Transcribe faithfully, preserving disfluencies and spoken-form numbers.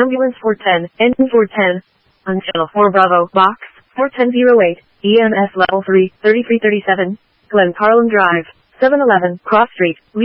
Ambulance four ten, engine four ten. On channel four Bravo, box, four ten oh eight, E M S level three, thirty-three thirty-seven, Glen Carlin Drive, seven eleven, Cross Street,